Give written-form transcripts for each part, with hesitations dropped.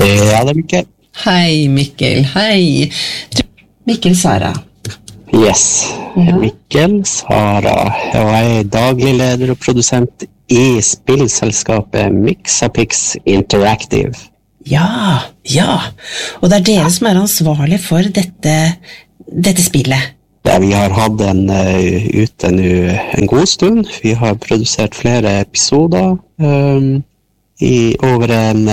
Ja, det Mikkel. Hei, Mikkel. Hei. Mikkel Sara. Yes, Mikkel Sara. Og jeg daglig leder og produsent i spillselskapet Mixapix Interactive. Ja. Og det dere som ansvarlig for dette spillet. Ja, vi har hatt den ute nå en god stund. Vi har produsert flere episoder i over en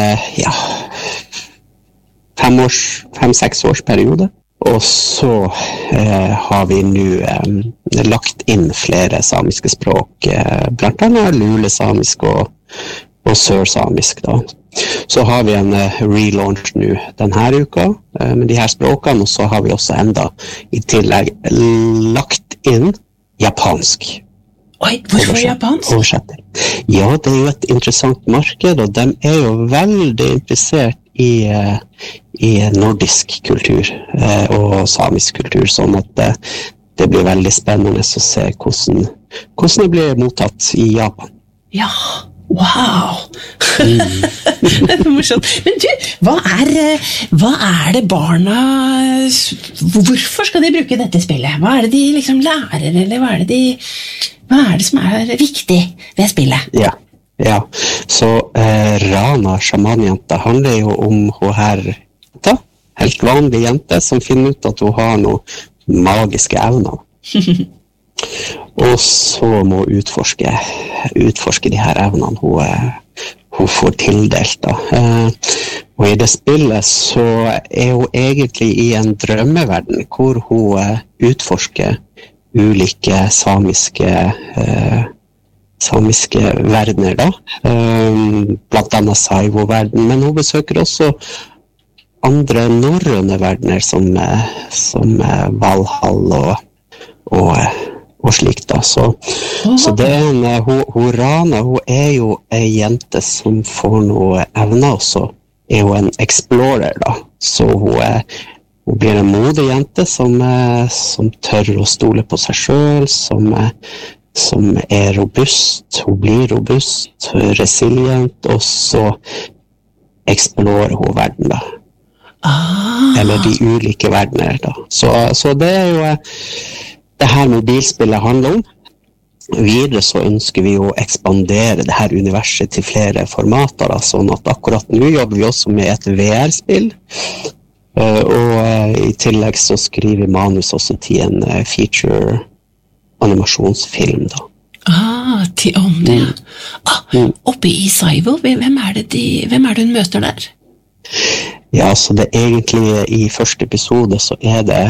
5-6 års periode. Og så har vi nå lagt inn flere samiske språk, blant annet lulesamisk og sørsamisk da. Så har vi en relaunch nå denne uka med de her språkene, og så har vi også enda i tillegg lagt inn japansk. Oi, hvorfor japansk? Oversetter. Ja, det jo et interessant marked, og de jo veldig interessert i nordisk kultur og samisk kultur, sånn at det blir veldig spennende å se hvordan det blir mottatt i Japan. Ja, wow! Det morsomt. Men du, hva det barna... Hvorfor skal de bruke dette spillet? Hva det de liksom lærer, eller hva det som viktig ved spillet? Ja, så Rana, sjamanjenta, handler jo om hun her, helt vanlig jente, som finner ut at hun har noen magiske evner. Og så må hun utforske de her evnene hun får tildelt da. Og i det spillet så hun egentlig i en drømmeverden hvor hun utforsker ulike samiske verdener da, blant annet Saivo-verden, men hun besøker også andre norrøne verdener som Valhall og slikt da, så det hun Rana, hun jo en jente som får noe evner, og så hun en explorer da, så hun blir en modig jente som tør å stole på seg selv, som robust, hun blir robust, resilient, og så explorer hun verden da. Eller de ulike verdener da. Så det jo det her mobilspillet handler om. Videre så ønsker vi å ekspandere det her universet til flere formater da, sånn at akkurat nå jobber vi også med et VR-spill, og i tillegg så skriver vi manus også til en feature animasjonsfilm da. Om det. Oppe i Saivo, hvem det hun møter der? Ja, så det egentlig i første episode så det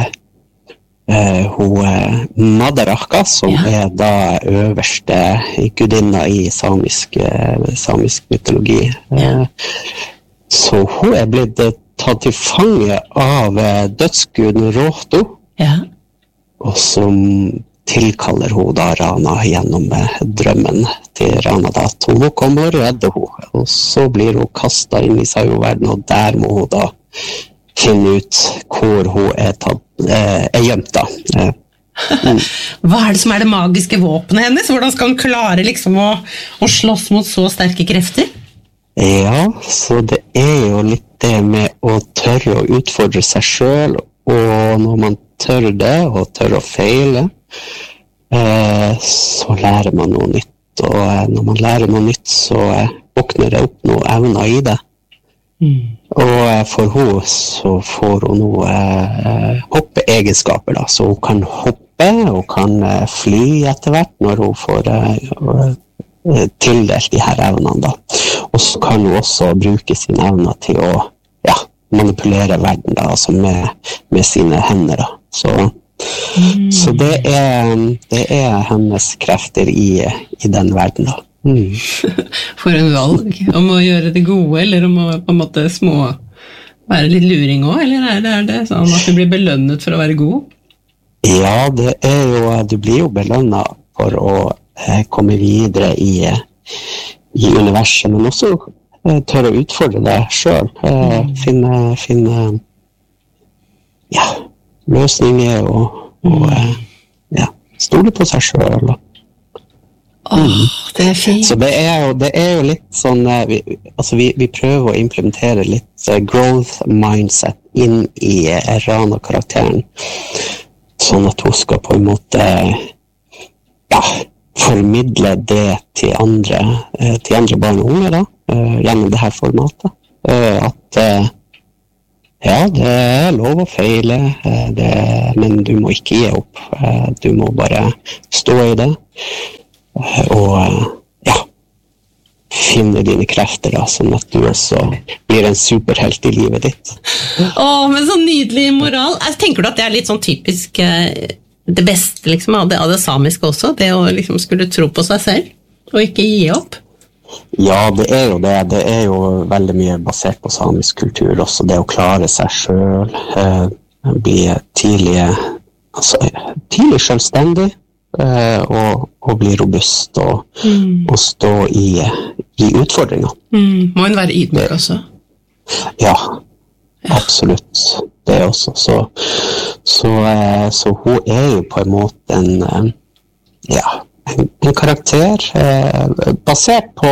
hun Madaraka, som da øverste gudinna i samisk mytologi. Så hun blitt tatt til fange av dødsguden Rohto, og som tilkaller hun da Rana gjennom drømmen til Rana da, at hun må komme og redde henne, og så blir hun kastet inn i Saivo-verden, og der må hun da finne ut hvor hun gjemt da. Hva det som det magiske våpenet hennes? Hvordan skal hun klare liksom å slåss mot så sterke krefter? Ja, så det jo litt det med å tørre å utfordre seg selv, og når man tør det, og tør å feile, så lærer man noe nytt, og når man lærer noe nytt, så våkner det opp noen evner i det. Og for henne så får hun noe hoppeegenskaper da, så hun kan hoppe og kan fly etter hvert når hun får tildelt de her evnene da. Og så kan hun også bruke sine evner til å manipulere verden da, altså med sine hender da. Så det hennes krefter i den verden da. For en valg om å gjøre det gode, eller om å på en måte være litt luring også, eller det sånn at du blir belønnet for å være god? Ja, det jo, du blir jo belønnet for å komme videre i universet, men også tør å utfordre deg selv, finne løsninger og stole på seg selv. Det fint. Så det er jo litt sånn, vi prøver å implementere litt growth mindset inn I Rana-karakteren, sånn at hun skal på en måte, formidle det til andre barn og unge da, gjennom det her formatet. At det er lov å feile, men du må ikke gi opp. Du må bare stå I det. Og finne dine krefter da, sånn at du også blir en superhelt I livet ditt. Men så nydelig moral. Tenker du at det litt sånn typisk det beste liksom, av det samiske også, det å liksom skulle tro på seg selv og ikke gi opp? Ja, det jo det. Det jo veldig mye basert på samisk kultur også, det å klare seg selv, bli tidlig selvstendig, og bli robust og stå I utfordringer. Må hun være ydmyk også? Ja, absolutt. Det også. Så hun jo på en måte en karakter basert på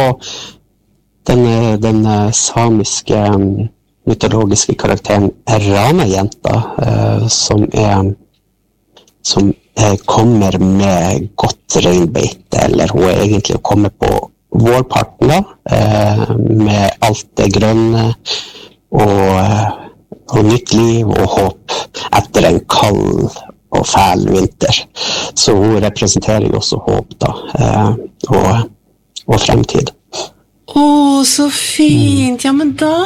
den samiske mytologiske karakteren Rana-jenta, som kommer med godt reinbeite, eller hun egentlig kommer på vårparten da, med alt det grønne og nytt liv og håp etter en kald og fæl vinter. Så hun representerer jo også håp da, og fremtid. Så fint. Ja, men da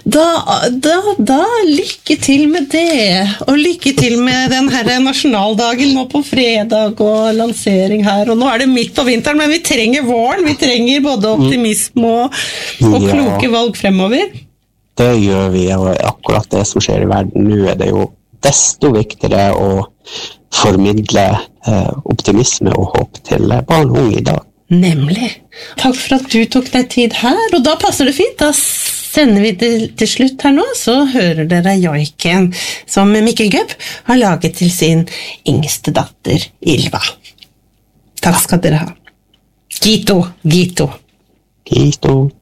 lykke til med det. Og lykke til med den her nasjonaldagen nå på fredag og lansering her. Og nå det midt på vinteren, men vi trenger våren. Vi trenger både optimisme og kloke valg fremover. Det gjør vi, og akkurat det som skjer I verden nå det jo desto viktigere å formidle optimisme og håp til barn og unge I dag. Nemlig. Takk for at du tok deg tid her, og da passer det fint. Da sender vi det til slutt her nå, så hører dere joiken som Mikkel Gubb har laget til sin yngste datter Ylva. Takk skal dere ha. Gito. Gito.